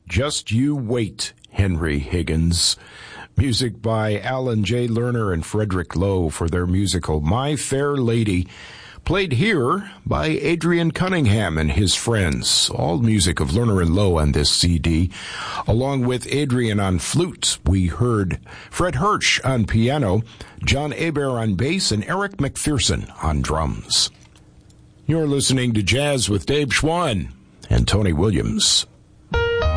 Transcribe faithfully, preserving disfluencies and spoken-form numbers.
Just You Wait, Henry Higgins. Music by Alan J. Lerner and Frederick Lowe for their musical My Fair Lady, played here by Adrian Cunningham and his friends. All music of Lerner and Lowe on this C D. Along with Adrian on flute, we heard Fred Hirsch on piano, John Aber on bass, and Eric McPherson on drums. You're listening to Jazz with Dave Schwann and Tony Williams.